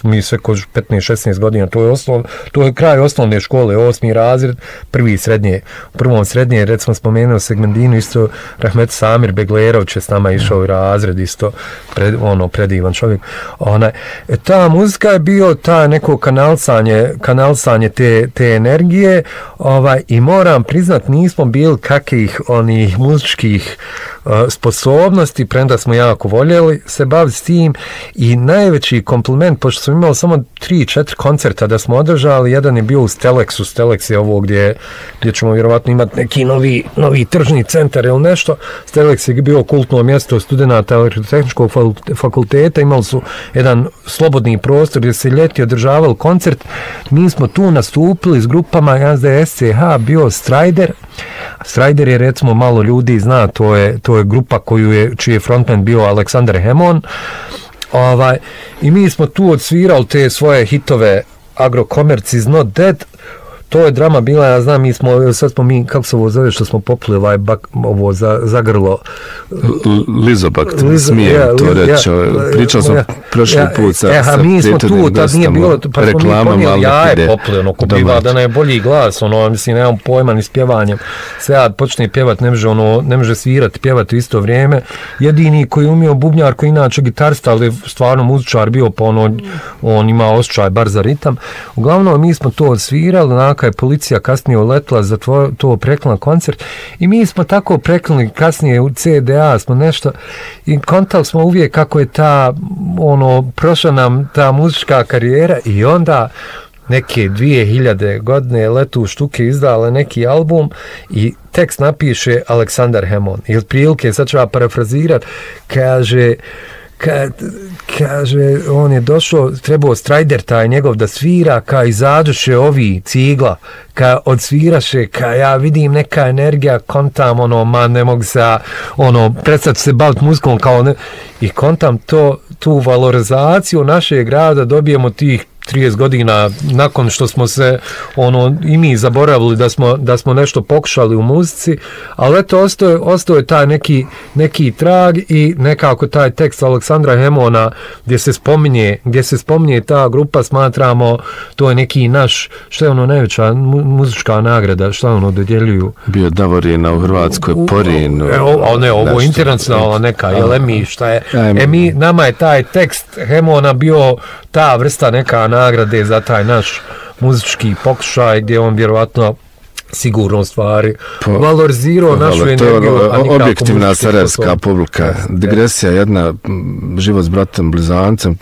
smo mi sve ko 15-16 godina, to je kraj osnovne škole, 8. razred, prvom srednje, recimo spomenuo Segmendinu, isto Rahmet Samir Beglerović je s nama išao u razred, isto predivan čovjek. Ta muzika je bio ta neko kanalsanje te energije, i moram priznat, nismo bili kakvih onih muzičkih sposobnosti, premda smo jako voljeli se baviti s tim, i najveći kompliment, pošto smo imali samo 3-4 koncerta da smo održali, jedan je bio u Stelexu, Stelex je ovo gdje ćemo vjerovatno imati neki novi tržni centar ili nešto. Stelex je bio kultno mjesto studenata Elektrotehničkog fakulteta, imali su jedan slobodni prostor gdje se ljeti održavali koncert, mi smo tu nastupili s grupama, ja znam da je SCH bio Strider. Strider je, recimo, malo ljudi zna, to je grupa čiji je frontman bio Aleksandar Hemon, i mi smo tu odsvirali te svoje hitove Agrokomerc is not dead. To je drama bila, ja znam, sad smo mi, kako se ovo zove što smo popili ovo za grlo? Lizobakt, smijem to reći. Pričao sam prošli put sa mi smo tu, tad nije bilo, pa smo mi ponijeli jaje popili, ko biva da je bolji glas, mislim, nemam pojma ni s pjevanjem. Sad počne pjevat, ne može svirati, pjevati u isto vrijeme. Jedini koji umio bubnjar, koji inače gitarista, ali stvarno muzičar bio, pa on ima osjećaj bar za ritam. Uglavnom, mi smo to odsvirali, je policija kasnije uletila za to preklan koncert, i mi smo tako preklani kasnije u CDA smo nešto, i kontali smo uvijek kako je prošla nam ta muzička karijera, i onda neke 2000 godine Letu štuke izdala neki album i tekst napiše Aleksandar Hemon, i otprilike, sad ću ja parafrazirat, kaže, on je došao, trebao Strider taj njegov da svira, izađuše ovi Cigla, odsviraše, ja vidim neka energija, kontam, ne mogu se, prestati se baviti muzikom, i kontam tu valorizaciju našeg grada dobijemo tih 30 godina nakon što smo se i mi zaboravili da smo nešto pokušali u muzici, ali eto ostao je taj neki trag, i nekako taj tekst Aleksandra Hemona gdje se spominje ta grupa, smatramo to je neki naš, što je najveća muzička nagrada, što dodjeljuju. Bio Davorina u Hrvatskoj, Porin. Ovo je internacionalna neka, Emi, šta je. Nama je taj tekst Hemona bio ta vrsta neka nagrade za taj naš muzički pokušaj, gdje on vjerovatno sigurno stvari valorizirao našu energiju. Objektivna sarajevska publika. Digresija jedna, život s bratom blizancem,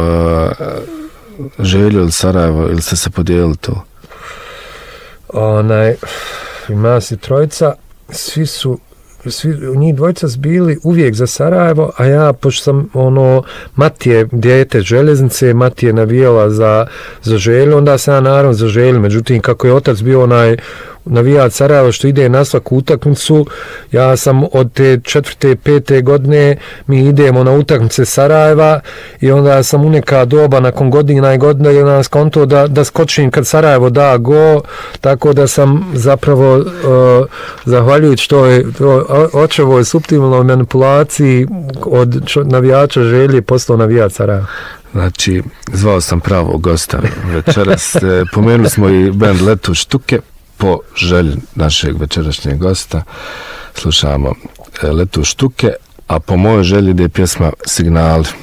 Želju ili Sarajevo, ili ste se podijelili to? Ima si trojica, njih dvojica su bili uvijek za Sarajevo, a ja, pošto sam Matije dijete željeznice, Matije navijala za Želju, onda sam ja naravno za Želju, međutim kako je otac bio navijač Sarajeva što ide na svaku utakmicu, ja sam od te 4. 5. godine mi idemo na utakmice Sarajeva, i onda sam u neka doba nakon godina i godina skonto da skočim kad Sarajevo da go, tako da sam zapravo zahvaljujući očevoj suptilnoj manipulaciji od navijača Želje postao navijač Sarajeva. Znači, zvao sam pravog gosta večeras. Pomenuli smo i band Letu štuke. Po želji našeg večerašnjeg gosta slušamo Letu štuke, a po mojoj želji da je pjesma Signali.